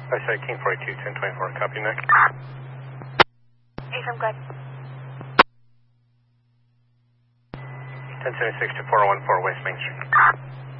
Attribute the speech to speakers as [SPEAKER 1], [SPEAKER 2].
[SPEAKER 1] I say King 42, 1024, copy Nick.
[SPEAKER 2] Affirm, good.
[SPEAKER 1] 1076 to 414 West Main Street.